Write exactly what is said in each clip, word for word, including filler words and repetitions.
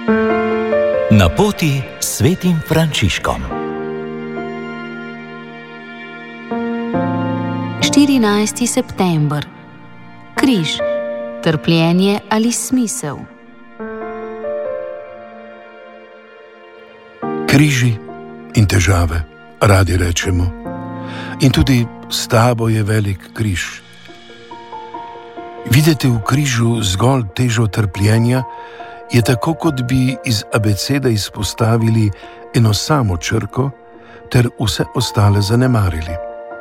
Na poti s svetim Frančiškom. štirinajsti september. Križ, trpljenje ali smisel. Križi in težave, radi rečemo. In tudi s tabo je velik križ. Videti v križu zgolj težo trpljenja je tako, kot bi iz abecede izpostavili eno samo črko ter vse ostale zanemarili.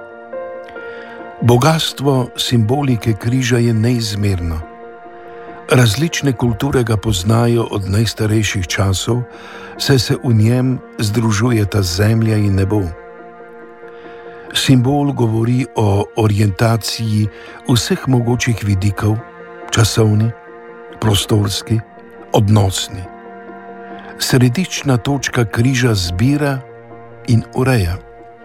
Bogastvo simbolike križa je neizmerno. Različne kulture ga poznajo od najstarejših časov, saj se v njem združujeta zemlja in nebo. Simbol govori o orientaciji vseh mogočih vidikov, časovni, prostorski, odnosni. Središčna točka križa zbira in ureja.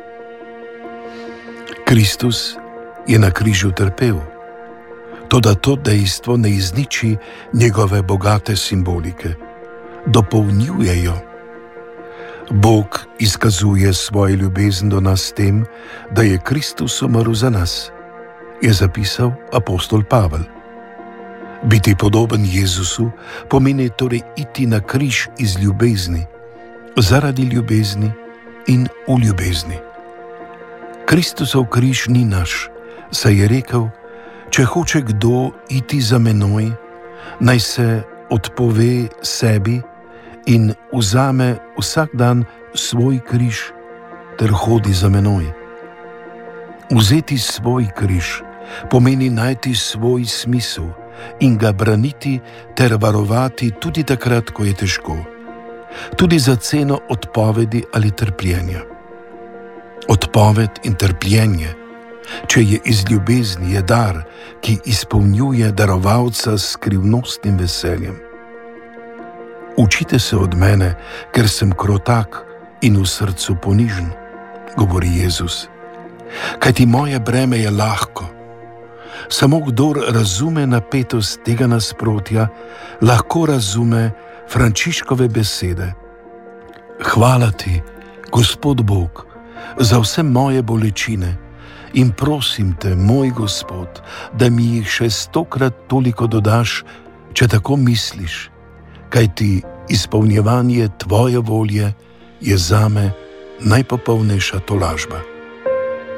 Kristus je na križu trpel, toda to dejstvo ne izniči njegove bogate simbolike, dopolnjuje jo. Bog izkazuje svojo ljubezen do nas s tem, da je Kristus umrl za nas, je zapisal apostol Pavel. Biti podoben Jezusu pomeni torej iti na križ iz ljubezni, zaradi ljubezni in v ljubezni. Kristusov križ ni naš, saj je rekel, če hoče kdo iti za menoj, naj se odpove sebi in vzame vsak dan svoj križ ter hodi za menoj. Vzeti svoj križ pomeni najti svoj smisel in ga braniti ter varovati tudi takrat, ko je težko, tudi za ceno odpovedi ali trpljenja. Odpoved in trpljenje, če je iz ljubezni, je dar, ki izpolnjuje darovalca s skrivnostnim veseljem. Učite se od mene, ker sem krotak in v srcu ponižen, govori Jezus. Kajti moje breme je lahko. Samo kdor razume napetost tega nasprotja, lahko razume Frančiškove besede. Hvala ti, Gospod Bog, za vse moje bolečine in prosim te, moj Gospod, da mi jih še stokrat toliko dodaš, če tako misliš, kajti izpolnjevanje tvoje volje je zame najpopolnejša tolažba.